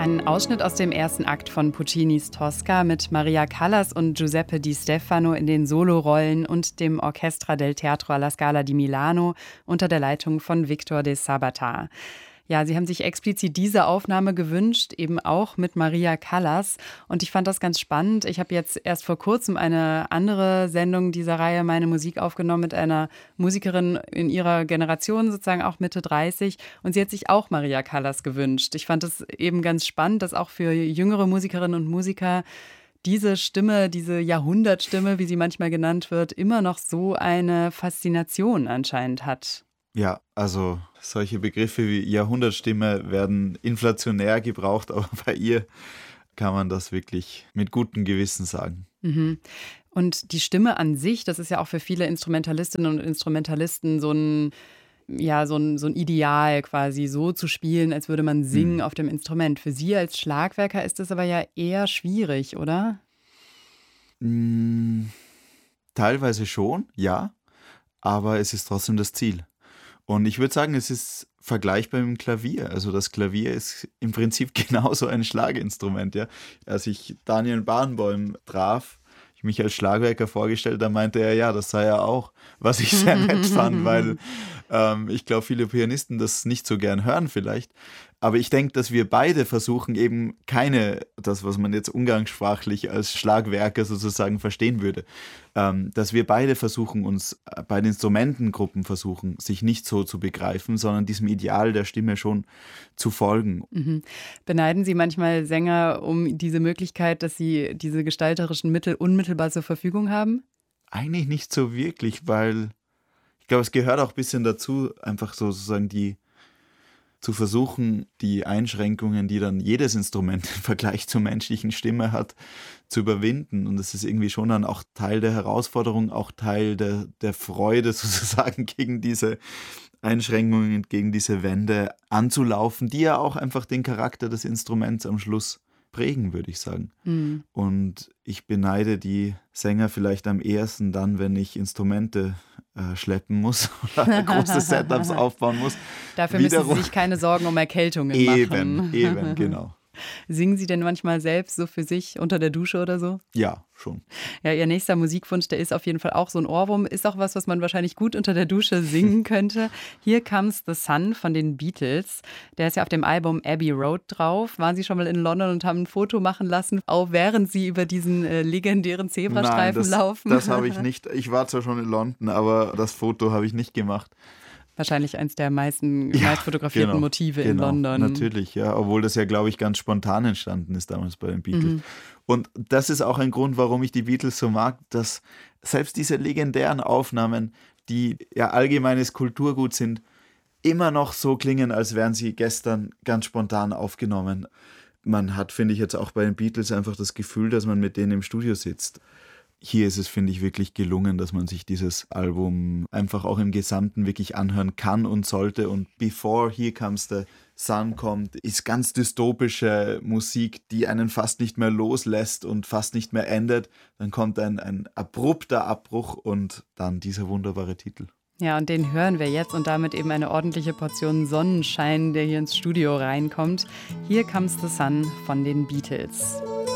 Ein Ausschnitt aus dem ersten Akt von Puccinis Tosca mit Maria Callas und Giuseppe Di Stefano in den Solorollen und dem Orchestra del Teatro alla Scala di Milano unter der Leitung von Victor de Sabata. Ja, Sie haben sich explizit diese Aufnahme gewünscht, eben auch mit Maria Callas. Und ich fand das ganz spannend. Ich habe jetzt erst vor kurzem eine andere Sendung dieser Reihe Meine Musik aufgenommen mit einer Musikerin in ihrer Generation, sozusagen auch Mitte 30. Und sie hat sich auch Maria Callas gewünscht. Ich fand es eben ganz spannend, dass auch für jüngere Musikerinnen und Musiker diese Stimme, diese Jahrhundertstimme, wie sie manchmal genannt wird, immer noch so eine Faszination anscheinend hat. Ja, also solche Begriffe wie Jahrhundertstimme werden inflationär gebraucht, aber bei ihr kann man das wirklich mit gutem Gewissen sagen. Mhm. Und die Stimme an sich, das ist ja auch für viele Instrumentalistinnen und Instrumentalisten so ein Ideal quasi, so zu spielen, als würde man singen auf dem Instrument. Für Sie als Schlagwerker ist das aber ja eher schwierig, oder? Teilweise schon, ja, aber es ist trotzdem das Ziel. Und ich würde sagen, es ist vergleichbar mit dem Klavier. Also das Klavier ist im Prinzip genauso ein Schlaginstrument. Ja. Als ich Daniel Barenboim traf, ich mich als Schlagwerker vorgestellt, da meinte er, ja, das sei er auch, was ich sehr nett fand, weil ich glaube, viele Pianisten das nicht so gern hören vielleicht. Aber ich denke, dass wir beide versuchen eben das, was man jetzt umgangssprachlich als Schlagwerker sozusagen verstehen würde, dass wir beide versuchen, uns bei den Instrumentengruppen versuchen, sich nicht so zu begreifen, sondern diesem Ideal der Stimme schon zu folgen. Mhm. Beneiden Sie manchmal Sänger um diese Möglichkeit, dass sie diese gestalterischen Mittel unmittelbar zur Verfügung haben? Eigentlich nicht so wirklich, weil ich glaube, es gehört auch ein bisschen dazu, einfach sozusagen zu versuchen, die Einschränkungen, die dann jedes Instrument im Vergleich zur menschlichen Stimme hat, zu überwinden. Und das ist irgendwie schon dann auch Teil der Herausforderung, auch Teil der Freude sozusagen gegen diese Einschränkungen, gegen diese Wände anzulaufen, die ja auch einfach den Charakter des Instruments am Schluss prägen, würde ich sagen. Mhm. Und ich beneide die Sänger vielleicht am ehesten dann, wenn ich Instrumente schleppen muss oder große Setups aufbauen muss. Dafür müssen Sie sich keine Sorgen um Erkältungen machen. Eben, genau. Singen Sie denn manchmal selbst so für sich unter der Dusche oder so? Ja, schon. Ja, Ihr nächster Musikwunsch, der ist auf jeden Fall auch so ein Ohrwurm. Ist auch was man wahrscheinlich gut unter der Dusche singen könnte. Here Comes the Sun von den Beatles. Der ist ja auf dem Album Abbey Road drauf. Waren Sie schon mal in London und haben ein Foto machen lassen, auch während Sie über diesen legendären Zebrastreifen laufen? Das habe ich nicht. Ich war zwar schon in London, aber das Foto habe ich nicht gemacht. Wahrscheinlich eins der meist fotografierten Motive in London. Natürlich, ja, obwohl das ja, glaube ich, ganz spontan entstanden ist damals bei den Beatles. Und das ist auch ein Grund, warum ich die Beatles so mag, dass selbst diese legendären Aufnahmen, die ja allgemeines Kulturgut sind, immer noch so klingen, als wären sie gestern ganz spontan aufgenommen. Man hat, finde ich, jetzt auch bei den Beatles einfach das Gefühl, dass man mit denen im Studio sitzt. Hier ist es, finde ich, wirklich gelungen, dass man sich dieses Album einfach auch im Gesamten wirklich anhören kann und sollte. Und bevor Here Comes the Sun kommt, ist ganz dystopische Musik, die einen fast nicht mehr loslässt und fast nicht mehr endet. Dann kommt ein abrupter Abbruch und dann dieser wunderbare Titel. Ja, und den hören wir jetzt und damit eben eine ordentliche Portion Sonnenschein, der hier ins Studio reinkommt. Here Comes the Sun von den Beatles.